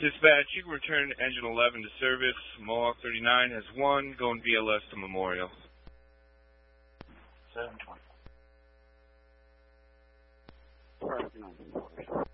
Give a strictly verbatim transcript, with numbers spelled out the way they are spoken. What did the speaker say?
Dispatch, you can return engine eleven to service. Mohawk thirty-nine has one, going V L S to Memorial. seven twenty.